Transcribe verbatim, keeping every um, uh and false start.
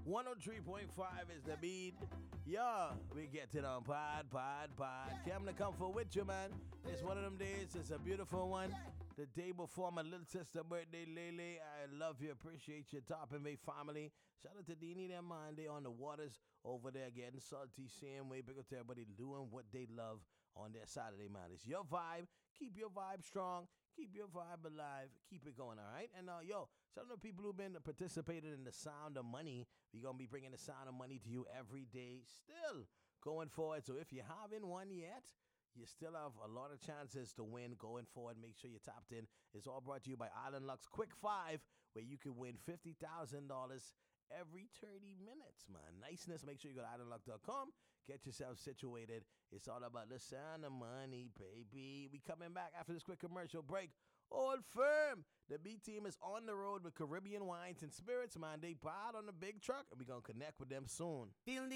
one oh three point five is the beat. Yeah, we get it on pod, pod, pod. Come to comfort with you, man. It's one of them days. It's a beautiful one. The day before my little sister birthday, Lele. I love you, appreciate your Top and Bay family. Shout out to Deanie and man. They on the waters over there getting salty, same way. Big up to everybody doing what they love on their Saturday, man. It's your vibe. Keep your vibe strong. Keep your vibe alive. Keep it going, all right? And, uh, yo, some of the people who've been participating in the Sound of Money, we're going to be bringing the Sound of Money to you every day still going forward. So if you haven't won yet, you still have a lot of chances to win going forward. Make sure you're tapped in. It's all brought to you by Island Luck's Quick Five, where you can win fifty thousand dollars every thirty minutes, man. Niceness. Make sure you go to island luck dot com. Get yourself situated. It's all about the Sound of Money, baby. We coming back after this quick commercial break. Old Firm. The B team is on the road with Caribbean wines and spirits, man. They piled on the big truck, and we're going to connect with them soon.